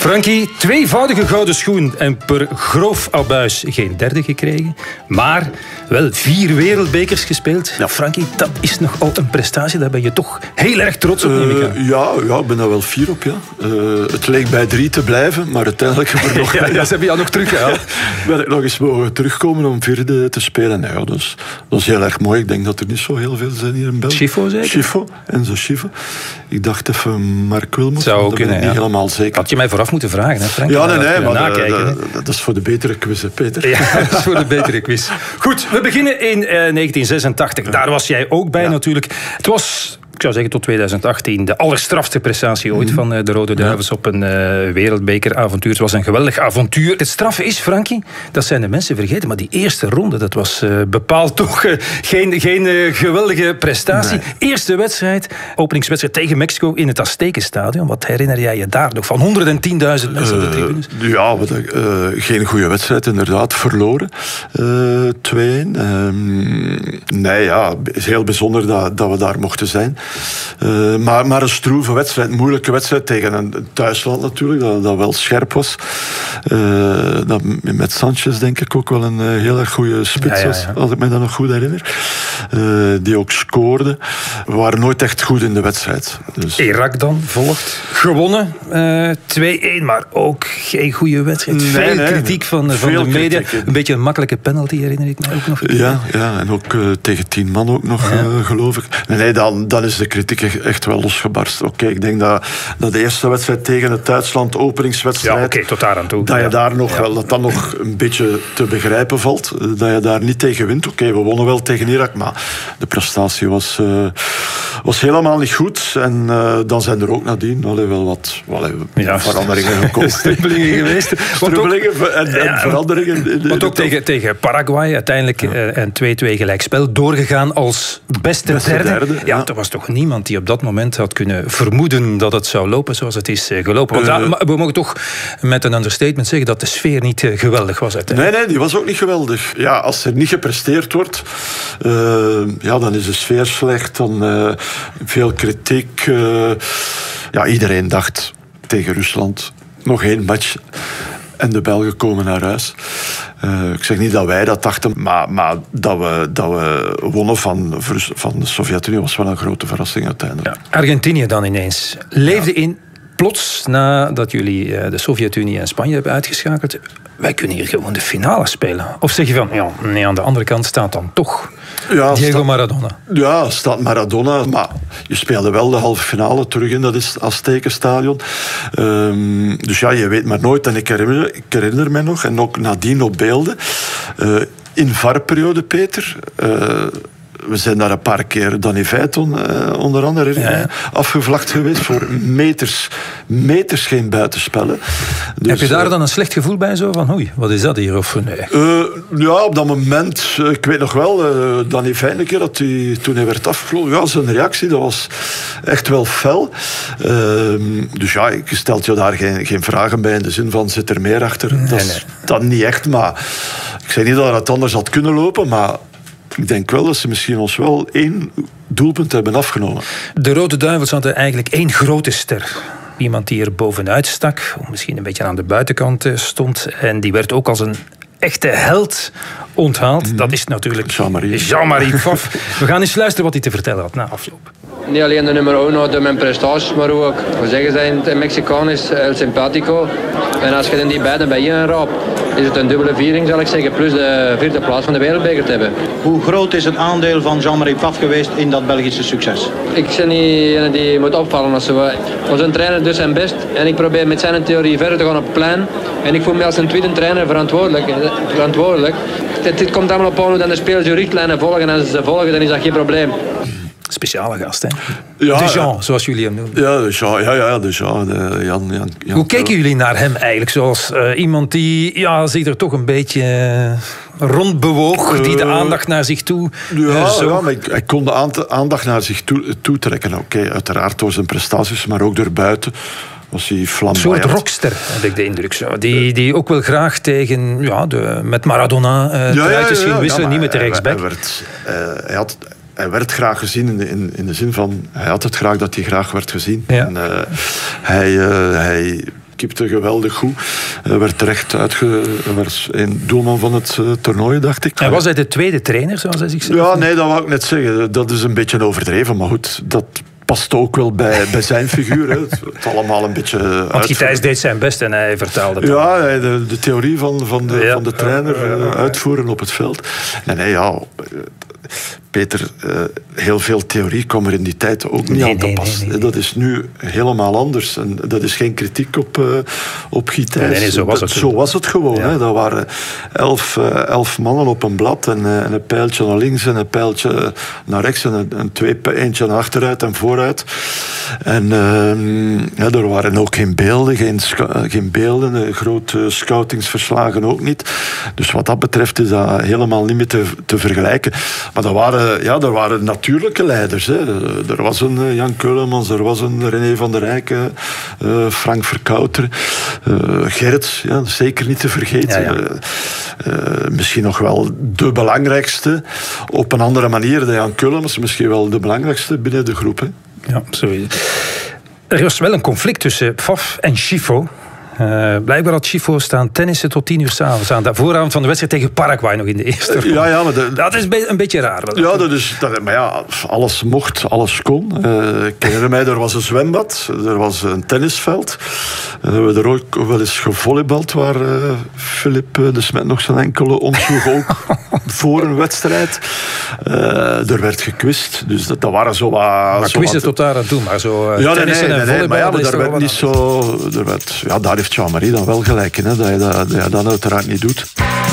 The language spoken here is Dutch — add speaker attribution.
Speaker 1: Frankie, tweevoudige gouden schoen en per groof abuis geen derde gekregen. Maar wel 4 wereldbekers gespeeld. Nou, Frankie, dat is nogal een prestatie. Daar ben je toch heel erg trots op, neem ik aan.
Speaker 2: Ja, ik ben daar wel fier op, ja. Het leek bij 3 te blijven, maar uiteindelijk hebben we nog...
Speaker 1: Ze hebben jou nog teruggehaald.
Speaker 2: Ben ik nog eens mogen terugkomen om 4e te spelen. Ja, dat is heel erg mooi. Ik denk dat er niet zo heel veel zijn hier in België.
Speaker 1: Schifo, zeker?
Speaker 2: Schifo, Enzo Schifo. Ik dacht even Mark Wilmots.
Speaker 1: Zou ook kunnen,
Speaker 2: niet helemaal zeker.
Speaker 1: Had je mij vooraf moeten vragen, hè, Frank?
Speaker 2: Ja, nee, maar dat is voor de betere quiz, hè, Peter.
Speaker 1: Ja, dat is voor de betere quiz. Goed, we beginnen in 1986. Daar was jij ook bij natuurlijk. Het was... Ik zou zeggen tot 2018 de allerstrafste prestatie ooit van de Rode Duivels op een wereldbekeravontuur. Het was een geweldig avontuur. Het straffe is, Frankie, dat zijn de mensen vergeten, maar die eerste ronde, dat was bepaald toch geen geweldige prestatie. Nee. Eerste wedstrijd, openingswedstrijd tegen Mexico in het Aztekenstadion. Wat herinner jij je daar nog van? 110.000 mensen op de tribunes.
Speaker 2: Ja, geen goede wedstrijd, inderdaad. Verloren. 2-1. Nee, ja, het is heel bijzonder dat we daar mochten zijn. Maar een stroeve wedstrijd, een moeilijke wedstrijd tegen een thuisland natuurlijk, dat wel scherp was. Dat met Sanchez denk ik ook wel een heel erg goede spits was, als ik me dat nog goed herinner. Die ook scoorde. We waren nooit echt goed in de wedstrijd. Dus.
Speaker 1: Irak dan volgt. Gewonnen. 2-1, maar ook geen goede wedstrijd. Veel kritiek van de media. Kritiek, een beetje een makkelijke penalty, herinner ik me ook nog.
Speaker 2: Ja, en ook tegen 10 man ook nog, geloof ik. Nee, dan is de kritiek echt wel losgebarst. Oké, ik denk dat de eerste wedstrijd tegen het Duitsland, openingswedstrijd...
Speaker 1: Ja, tot daar aan toe.
Speaker 2: Dat je daar nog wel, dat dan nog een beetje te begrijpen valt. Dat je daar niet tegen wint. Oké, we wonnen wel tegen Irak, maar de prestatie was helemaal niet goed. En dan zijn er ook nadien wel wat veranderingen gekomen.
Speaker 1: Strubbelingen geweest.
Speaker 2: Strubbelingen en veranderingen.
Speaker 1: Want ook tegen Paraguay uiteindelijk een 2-2 gelijkspel doorgegaan als beste derde. Ja, er was toch niemand die op dat moment had kunnen vermoeden dat het zou lopen zoals het is gelopen. Want we mogen toch met een understatement zeggen dat de sfeer niet geweldig was uiteindelijk.
Speaker 2: Nee, die was ook niet geweldig. Ja, als er niet gepresteerd wordt, dan is de sfeer slecht, dan veel kritiek. Iedereen dacht tegen Rusland nog 1 match en de Belgen komen naar huis. Ik zeg niet dat wij dat dachten, maar dat we wonnen van de Sovjet-Unie was wel een grote verrassing uiteindelijk.
Speaker 1: Ja. Argentinië dan ineens leefde in plots nadat jullie de Sovjet-Unie en Spanje hebben uitgeschakeld. Wij kunnen hier gewoon de finale spelen. Of zeg je van, nee, aan de andere kant staat dan toch Diego Maradona.
Speaker 2: Ja, staat Maradona. Maar je speelde wel de halve finale terug in dat Aztekenstadion. Dus je weet maar nooit. En ik herinner me nog, en ook nadien op beelden, in VAR-periode, Peter... we zijn daar een paar keer Danny Vijton onder andere afgevlakt geweest voor meters geen buitenspellen. Dus,
Speaker 1: heb je daar dan een slecht gevoel bij zo van oei, wat is dat hier? Of nee?
Speaker 2: Op dat moment, ik weet nog wel, Danny Vijton een keer toen hij werd afgevlogen, zijn reactie, dat was echt wel fel. Dus je stelt je daar geen vragen bij in de zin van zit er meer achter. Dat niet echt, maar ik zeg niet dat het anders had kunnen lopen, maar ik denk wel dat ze misschien ons wel 1 doelpunt hebben afgenomen.
Speaker 1: De Rode Duivels hadden eigenlijk 1 grote ster. Iemand die er bovenuit stak, misschien een beetje aan de buitenkant stond. En die werd ook als een echte held onthaald. Dat is natuurlijk Jean-Marie Pfaff. We gaan eens luisteren wat hij te vertellen had na afloop.
Speaker 3: Niet alleen de nummer 1 door mijn prestaties, maar ook, we zeggen zijn in Mexicanisch, el simpatico. En als je dan die beiden bijeen raapt, is het een dubbele viering, zal ik zeggen, plus de 4e plaats van de wereldbeker te hebben.
Speaker 4: Hoe groot is het aandeel van Jean-Marie Pfaff geweest in dat Belgische succes?
Speaker 3: Ik ben niet een die moet opvallen. Onze trainer doet zijn best en ik probeer met zijn theorie verder te gaan op het plein. En ik voel me als een tweede trainer verantwoordelijk. Dit komt allemaal op aan hoe dan de spelers de richtlijnen volgen. En als ze volgen, dan is dat geen probleem.
Speaker 1: Speciale gast, hè? Dejean, zoals jullie hem noemen.
Speaker 2: Ja, Dejean. Jan.
Speaker 1: Hoe keken jullie naar hem eigenlijk? Zoals iemand die zich er toch een beetje rond bewoog, die de aandacht naar zich toe...
Speaker 2: maar hij kon de aandacht naar zich toe trekken. Oké, uiteraard door zijn prestaties, maar ook door buiten. Was hij flamboyant.
Speaker 1: Een soort rockster, heb ik de indruk. Zo. Die ook wel graag tegen met Maradona truitjes ging wisselen, niet met de rechtsback.
Speaker 2: Hij werd graag gezien in de zin van... Hij had het graag dat hij graag werd gezien.
Speaker 1: Ja.
Speaker 2: En, hij keepte geweldig goed. Werd terecht werd een doelman van het toernooi, dacht ik.
Speaker 1: En was hij de tweede trainer, zoals hij zichzelf
Speaker 2: Ja, nee, dat wou ik net zeggen. Dat is een beetje overdreven, maar goed, dat past ook wel bij zijn figuur. Hè. Het allemaal een beetje...
Speaker 1: Want Gijs deed zijn best en hij vertaalde het.
Speaker 2: Ja, de theorie van de trainer uitvoeren op het veld. Nee, ja... Peter, heel veel theorie kwam er in die tijd ook niet aan te pas. Nee. Dat is nu helemaal anders. En dat is geen kritiek op Guy Thijs.
Speaker 1: Nee, zo
Speaker 2: was het gewoon. Ja. Hè. Dat waren 11 mannen op een blad en een pijltje naar links en een pijltje naar rechts en eentje naar achteruit en vooruit. En er waren ook geen beelden, grote scoutingsverslagen ook niet. Dus wat dat betreft is dat helemaal niet meer te vergelijken. Maar er waren natuurlijke leiders. Hè. Er was een Jan Keulemans, er was een René van der Rijken, Frank Verkouter, Gerrits, zeker niet te vergeten. Ja. Misschien nog wel de belangrijkste. Op een andere manier, de Jan Keulemans, misschien wel de belangrijkste binnen de groep. Hè.
Speaker 1: Ja, sorry. Er was wel een conflict tussen Pfaff en Schifo. Blijkbaar had Schifo staan tennissen tot 10 uur 's avonds aan de vooravond van de wedstrijd tegen Paraguay nog in de eerste ronde.
Speaker 2: Maar
Speaker 1: dat is een beetje raar.
Speaker 2: Maar ja, alles mocht, alles kon. Ik herinner mij, er was een zwembad, er was een tennisveld. We hebben er ook wel eens gevolleybald, waar Philip de Smet nog zijn enkele omsloeg, ook voor een wedstrijd. Er werd gekwist, dus dat waren zo wat...
Speaker 1: Maar quizzen tot daar aan toe, maar zo tennissen en volleybal...
Speaker 2: Maar daar werd niet zo... Daar heeft Jean-Marie dan wel gelijk in, hè, dat je dat dan uiteraard niet doet.